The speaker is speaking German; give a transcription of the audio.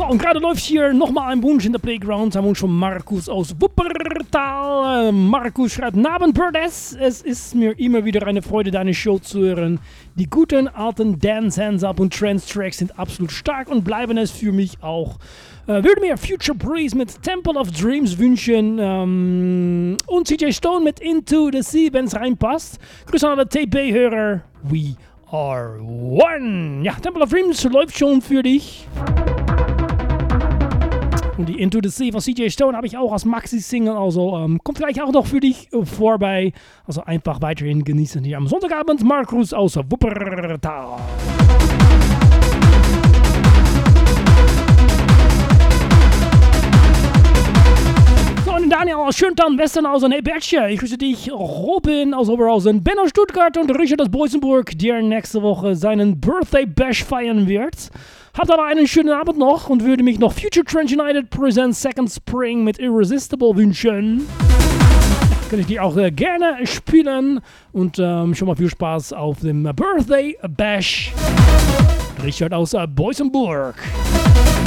und gerade läuft hier nochmal ein Wunsch in der Playground. Ein Wunsch von Markus aus Wuppertal. Markus schreibt: Naben Birdes, es ist mir immer wieder eine Freude, deine Show zu hören. Die guten alten Dance, Hands Up und Trance-Tracks sind absolut stark und bleiben es für mich auch. Würde mir Future Breeze mit Temple of Dreams wünschen und CJ Stone mit Into the Sea, wenn es reinpasst. Grüße an alle TB-Hörer. We are one. Ja, Temple of Dreams läuft schon für dich. Und die Into the Sea von CJ Stone habe ich auch als Maxi-Single, also kommt gleich auch noch für dich vorbei. Also einfach weiterhin genießen hier am Sonntagabend. Markus aus Wuppertal. So, und Daniel aus Schöntal, Westernhausen, hey Bertje, ich grüße dich. Robin aus Oberhausen, Ben aus Stuttgart und Richard aus Boysenburg, der nächste Woche seinen Birthday Bash feiern wird. Habt aber einen schönen Abend noch und würde mich noch Future Trance United Presents Second Spring mit Irresistible wünschen. Kann ich die auch gerne spielen und schon mal viel Spaß auf dem Birthday Bash. Richard aus Boysenburg.